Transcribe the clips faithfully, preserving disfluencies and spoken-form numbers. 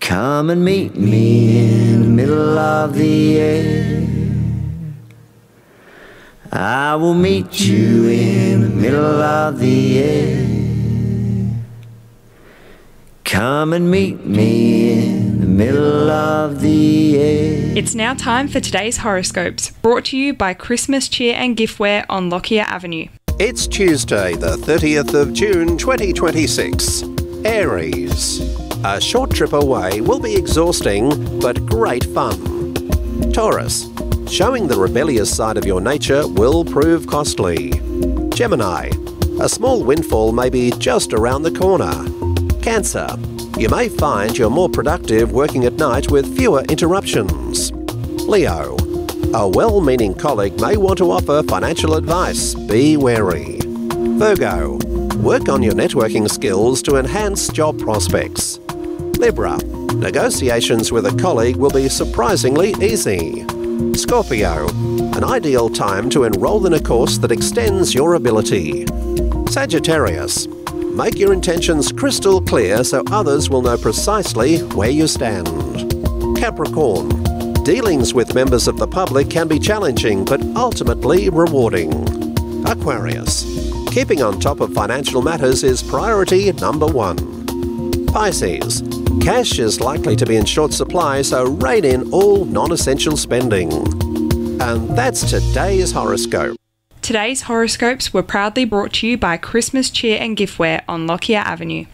Come and meet me in the middle of the air. I will meet you in the middle of the air. Come and meet me in the middle of the air. It's now time for today's horoscopes, brought to you by Christmas Cheer and Giftware on Lockyer Avenue. It's Tuesday, the thirtieth of June twenty twenty-six. Aries. A short trip away will be exhausting, but great fun. Taurus. Showing the rebellious side of your nature will prove costly. Gemini. A small windfall may be just around the corner. Cancer. You may find you're more productive working at night with fewer interruptions. Leo. A well-meaning colleague may want to offer financial advice. Be wary. Virgo. Work on your networking skills to enhance job prospects. Libra. Negotiations with a colleague will be surprisingly easy. Scorpio. An ideal time to enroll in a course that extends your ability. Sagittarius. Make your intentions crystal clear so others will know precisely where you stand. Capricorn. Dealings with members of the public can be challenging but ultimately rewarding. Aquarius. Keeping on top of financial matters is priority number one. Pisces. Cash is likely to be in short supply, so rein in all non-essential spending. And that's today's horoscope. Today's horoscopes were proudly brought to you by Christmas Cheer and Giftware on Lockyer Avenue.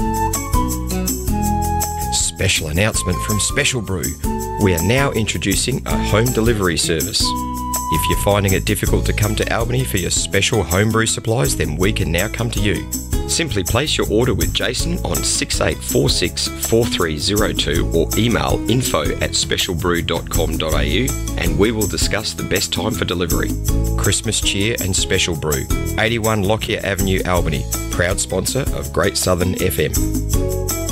Special announcement from Special Brew. We are now introducing a home delivery service. If you're finding it difficult to come to Albany for your special homebrew supplies, then we can now come to you. Simply place your order with Jason on six eight four six, four three zero two or email info at special brew dot com dot a u and we will discuss the best time for delivery. Christmas Cheer and Special Brew, eighty-one Lockyer Avenue, Albany, proud sponsor of Great Southern F M.